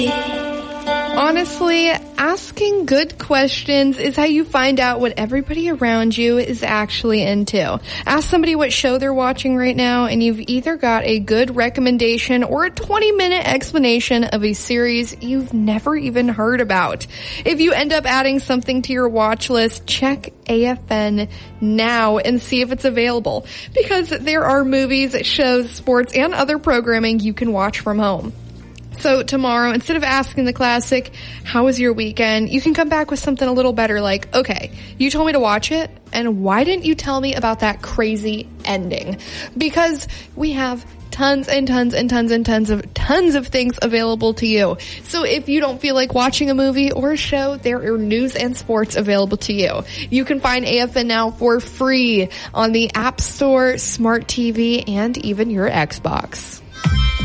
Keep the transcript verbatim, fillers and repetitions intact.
Honestly, asking good questions is how you find out what everybody around you is actually into. Ask somebody what show they're watching right now, and you've either got a good recommendation or a twenty-minute explanation of a series you've never even heard about. If you end up adding something to your watch list, check A F N now and see if it's available, because there are movies, shows, sports, and other programming you can watch from home. So tomorrow, instead of asking the classic, how was your weekend, you can come back with something a little better like, okay, you told me to watch it, and why didn't you tell me about that crazy ending? Because we have tons and tons and tons and tons of tons of things available to you. So if you don't feel like watching a movie or a show, there are news and sports available to you. You can find A F N Now for free on the App Store, Smart T V, and even your Xbox.